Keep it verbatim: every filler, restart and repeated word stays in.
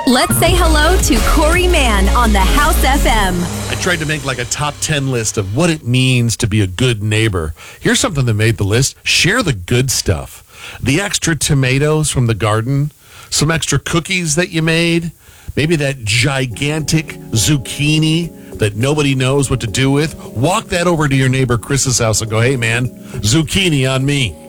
Let's say hello to Corey Mann on the House F M. I tried to make like a top ten list of what it means to be a good neighbor. Here's something that made the list. Share the good stuff. The extra tomatoes from the garden, some extra cookies that you made, maybe that gigantic zucchini that nobody knows what to do with. Walk that over to your neighbor Chris's house and go, hey man, zucchini on me.